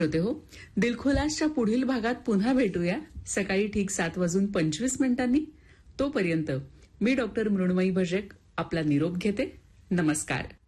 होते हो. दिलखुलासच्या पुढील भागात पुन्हा भेटूया सकाळी ठीक 7:25 तोपर्यंत मी डॉक्टर मृण्मयी भजक आपला निरोप घेते. नमस्कार.